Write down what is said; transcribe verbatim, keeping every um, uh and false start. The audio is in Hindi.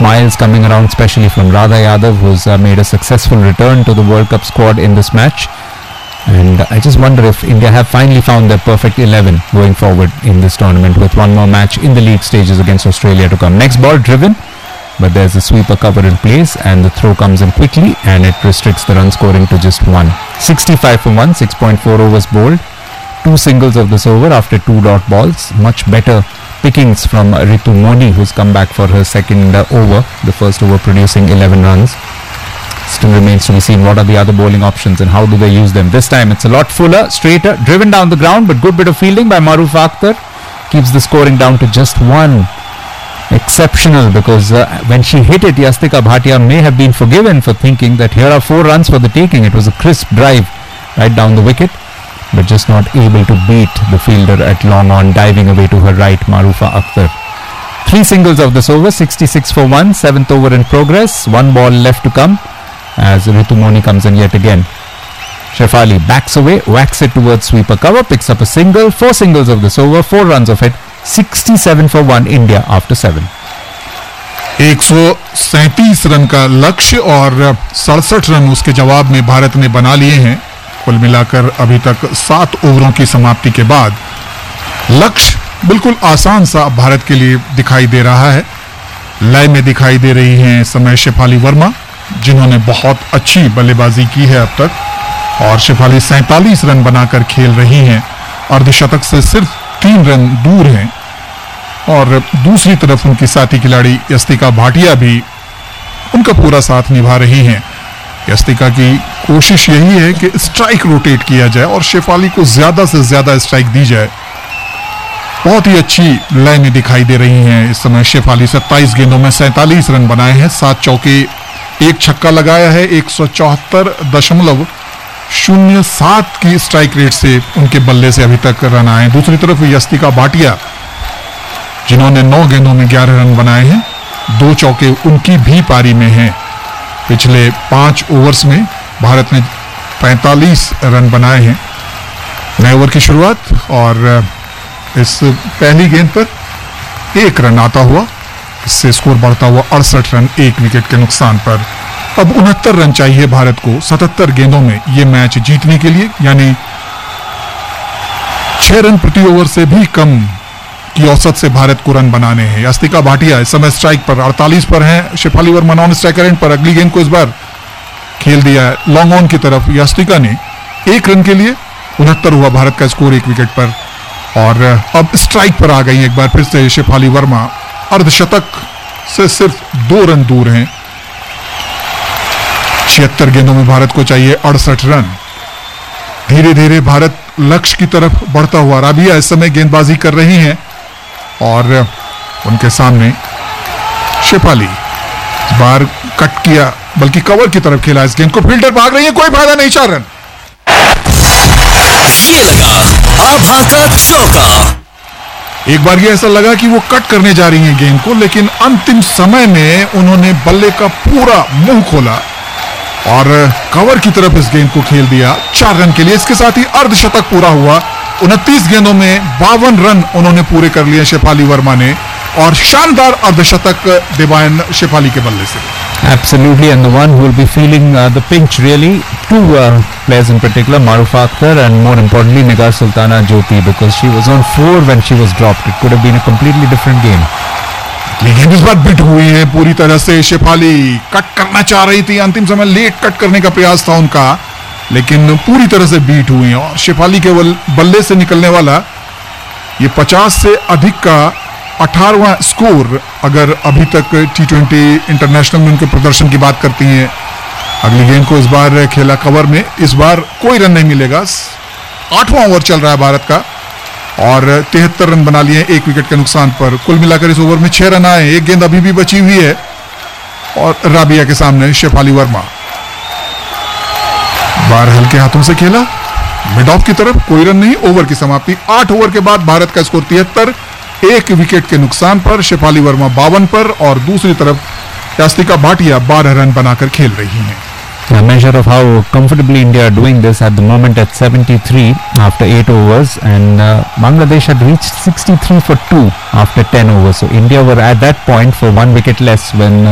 smiles coming around, especially from Radha Yadav, who's uh, made a successful return to the World Cup squad in this match. And I just wonder if India have finally found their perfect eleven going forward in this tournament, with one more match in the league stages against Australia to come. Next ball driven, but there's a sweeper cover in place, and the throw comes in quickly, and it restricts the run scoring to just one. sixty-five for one, six point four overs bowled. Two singles of this over after two dot balls. Much better pickings from Ritu Modi, who's come back for her second uh, over, the first over producing eleven runs. Still remains to be seen what are the other bowling options and how do they use them. This time it's a lot fuller, straighter, driven down the ground, but good bit of fielding by Maruf Akhtar keeps the scoring down to just one. Exceptional, because uh, when she hit it, Yastika Bhatia may have been forgiven for thinking that here are four runs for the taking. It was a crisp drive right down the wicket, but just not able to beat the fielder at long on, diving away to her right, Marufa Akhtar. Three singles of this over, sixty-six for one, seventh over in progress, one ball left to come as Ritu Modi comes in yet again. Shefali backs away, whacks it towards sweeper cover, picks up a single, four singles of this over, four runs of it, sixty-seven for one India after seven. एक सौ सैंतीस रन का लक्ष्य और सड़सठ रन उसके जवाब में भारत ने बना लिए हैं। कुल मिलाकर अभी तक सात ओवरों की समाप्ति के बाद लक्ष्य बिल्कुल आसान सा भारत के लिए दिखाई दे रहा है। लय में दिखाई दे रही हैं समय शेफाली वर्मा, जिन्होंने बहुत अच्छी बल्लेबाजी की है अब तक, और शेफाली सैंतालीस रन बनाकर खेल रही हैं, अर्धशतक से सिर्फ तीन रन दूर हैं। और दूसरी तरफ उनकी साथी खिलाड़ी यस्तिका भाटिया भी उनका पूरा साथ निभा रही हैं। यस्तिका की कोशिश यही है कि स्ट्राइक रोटेट किया जाए और शेफाली को ज्यादा से ज्यादा स्ट्राइक दी जाए। बहुत ही अच्छी लय में दिखाई दे रही हैं इस समय शेफाली। सत्ताईस गेंदों में सैंतालीस रन बनाए हैं, सात चौके, एक छक्का लगाया है, एक सौ चौहत्तर दशमलव शून्य सात की स्ट्राइक रेट से उनके बल्ले से अभी तक रन आए। दूसरी तरफ यस्तिका भाटिया, जिन्होंने नौ गेंदों में ग्यारह रन बनाए हैं, दो चौके उनकी भी पारी में हैं। पिछले पांच ओवर्स में भारत ने पैंतालीस रन बनाए हैं। नए ओवर की शुरुआत और इस पहली गेंद पर एक रन आता हुआ, इससे स्कोर बढ़ता हुआ अड़सठ रन एक विकेट के नुकसान पर। अब उनहत्तर रन चाहिए भारत को सतहत्तर गेंदों में ये मैच जीतने के लिए, यानी छह रन प्रति ओवर से भी कम की औसत से भारत को रन बनाने हैं। यस्तिका भाटिया इस समय स्ट्राइक पर अड़तालीस पर हैं, Shefali Verma non striker end पर। अगली गेंद को इस बार खेल दिया है लॉन्ग ऑन की तरफ यस्तिका ने, एक रन के लिए उनहत्तर हुआ भारत का स्कोर एक विकेट पर। और अब स्ट्राइक पर आ गई एक बार फिर से शेफाली वर्मा, अर्धशतक से सिर्फ दो रन दूर हैं। छिहत्तर गेंदों में भारत को चाहिए अड़सठ रन। धीरे धीरे भारत लक्ष्य की तरफ बढ़ता हुआ। राबिया इस समय गेंदबाजी कर रही हैं और उनके सामने शेफाली इस बार कट किया, बल्कि कवर की तरफ खेला इस गेंद को, फील्डर भाग रही है, कोई फायदा नहीं, चार रन। ये लगा आभा का चौका। एक बार ये ऐसा लगा कि वो कट करने जा रही हैं गेंद को, लेकिन अंतिम समय में उन्होंने बल्ले का पूरा मुंह खोला और कवर की तरफ इस गेंद को खेल दिया चार रन के लिए। इसके साथ ही अर्धशतक पूरा हुआ। उनतीस गेंदों में बावन रन उन्होंने पूरे कर लिए शेफाली वर्मा ने, और शानदार अर्धशतक दिवान शेफाली के बल्ले से। Absolutely, and the one who will be feeling uh, the pinch really, two uh, players in particular, Maruf Akhtar and more importantly Nigar Sultana Jyoti, because she was on four when she was dropped. It could have been a completely different game. लेकिन इस बार बिट हुई है पूरी तरह से। शेफाली कट करना चाह रही थी, अंतिम समय लेट कट करने का प्रयास था उनका, लेकिन पूरी तरह से बीट हुई है। और शेफाली के बल्ले से निकलने वाला ये पचास से अधिक का अठारहवां स्कोर, अगर अभी तक टी ट्वेंटी इंटरनेशनल में उनके प्रदर्शन की बात करती हैं। अगली गेंद को इस बार खेला कवर में, इस बार कोई रन नहीं मिलेगा। आठवां ओवर चल रहा है भारत का और तिहत्तर रन बना लिए एक विकेट के नुकसान पर। कुल मिलाकर इस ओवर में छह रन आए, एक गेंद अभी भी बची हुई है और राबिया के सामने शेफाली वर्मा। बार हल्के हाथों से खेला मिड ऑफ की तरफ, कोई रन नहीं। ओवर की समाप्ति। आठ ओवर के बाद भारत का स्कोर तिहत्तर, एक विकेट के नुकसान पर। शेफाली वर्मा बावन पर और दूसरी तरफ यस्तिका भाटिया बारह रन बनाकर खेल रही हैं। A measure of how comfortably India are doing this at the moment at seventy-three after eight overs, and uh, Bangladesh had reached sixty-three for two after ten overs. So India were at that point for one wicket less when uh,